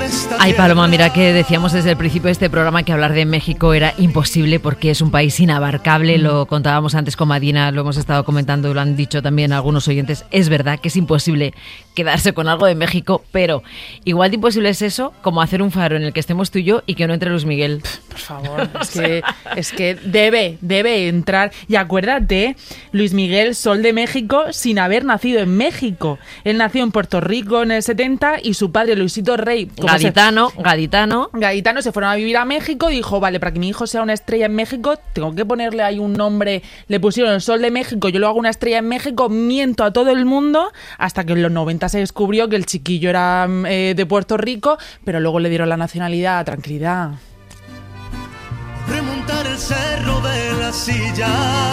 Ay, Paloma, mira que decíamos desde el principio de este programa que hablar de México era imposible porque es un país inabarcable. Lo contábamos antes con Madina, lo hemos estado comentando, lo han dicho también algunos oyentes. Es verdad que es imposible quedarse con algo de México, pero igual de imposible es eso como hacer un faro en el que estemos tú y yo y que no entre Luis Miguel. Por favor, es que debe entrar. Y acuérdate, Luis Miguel, Sol de México, sin haber nacido en México. Él nació en Puerto Rico en el 70 y su padre, Luisito Rey, Gaditano, se fueron a vivir a México y dijo, vale, para que mi hijo sea una estrella en México, tengo que ponerle ahí un nombre. Le pusieron el Sol de México, yo lo hago una estrella en México, miento a todo el mundo, hasta que en los 90 se descubrió que el chiquillo era de Puerto Rico, pero luego le dieron la nacionalidad. Tranquilidad. Remontar el cerro de la silla.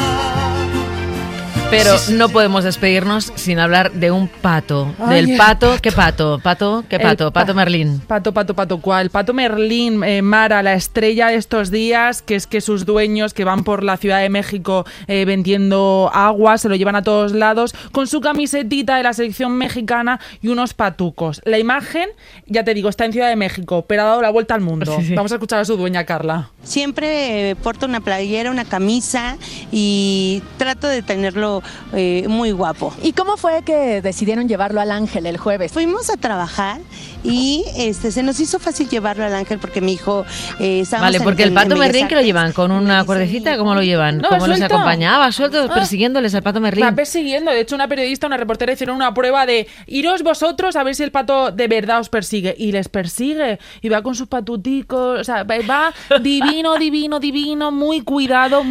Pero no podemos despedirnos sin hablar de un pato. Del pato. ¿Qué pato? Pato Merlín. Pato, ¿cuál? Pato Merlín, Mara, la estrella de estos días, que es que sus dueños que van por la Ciudad de México vendiendo agua, se lo llevan a todos lados, con su camisetita de la selección mexicana y unos patucos. La imagen, ya te digo, está en Ciudad de México, pero ha dado la vuelta al mundo. Sí. Vamos a escuchar a su dueña, Carla. Siempre porto una playera, una camisa y trato de tenerlo muy guapo. ¿Y cómo fue que decidieron llevarlo al Ángel el jueves? Fuimos a trabajar y se nos hizo fácil llevarlo al Ángel porque mi hijo Vale, porque el Pato Merlín, que lo llevan con una cuerdecita, ¿cómo lo llevan? No, ¿Cómo suelto. los acompañaba? Suelto, persiguiéndoles al Pato Merlín. Va persiguiendo. De hecho, una periodista, una reportera hicieron una prueba de iros vosotros a ver si el pato de verdad os persigue. Y les persigue. Y va con sus patuticos. O sea, va divino, muy cuidado.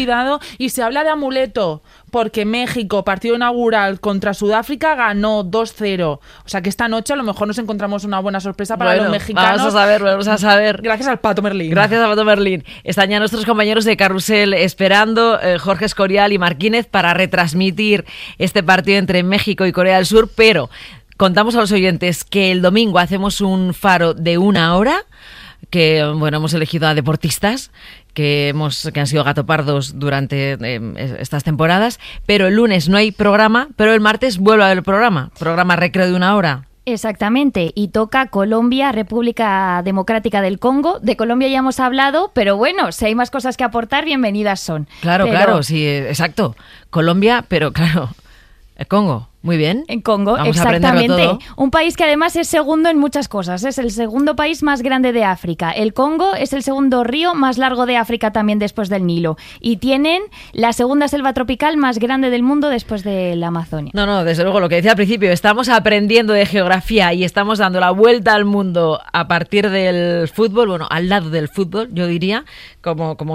Y se habla de amuleto porque México, partido inaugural contra Sudáfrica, ganó 2-0. O sea que esta noche a lo mejor nos encontramos una buena sorpresa para los mexicanos. Vamos a saber. Gracias al Pato Merlín. Gracias al Pato Merlín. Están ya nuestros compañeros de Carrusel esperando, Jorge Escorial y Marquínez, para retransmitir este partido entre México y Corea del Sur, pero contamos a los oyentes que el domingo hacemos un faro de 1 hora, que bueno, hemos elegido a deportistas que han sido gatopardos durante estas temporadas, pero el lunes no hay programa, pero el martes vuelve a haber programa recreo de 1 hora. Exactamente, y toca Colombia, República Democrática del Congo. De Colombia ya hemos hablado, pero bueno, si hay más cosas que aportar, bienvenidas son. Claro, sí, exacto. Colombia, pero claro, el Congo. Muy bien. En Congo, vamos exactamente. Un país que además es segundo en muchas cosas. Es el segundo país más grande de África. El Congo es el segundo río más largo de África también después del Nilo. Y tienen la segunda selva tropical más grande del mundo después de la Amazonia. No, desde luego, lo que decía al principio, estamos aprendiendo de geografía y estamos dando la vuelta al mundo a partir del fútbol, bueno, al lado del fútbol, yo diría, como